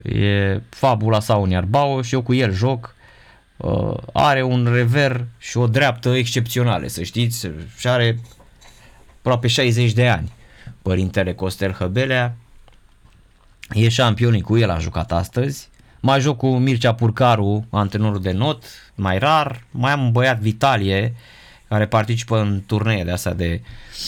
e fabula sau un Iarbao și eu cu el joc. Are un rever și o dreaptă excepționale, să știți, și are aproape 60 de ani. Părintele Costel Hăbelea e șampionic, cu el am jucat astăzi. Mai joc cu Mircea Purcaru, antrenorul de not, mai rar. Mai am un băiat, Vitalie, care participă în turnee de astea de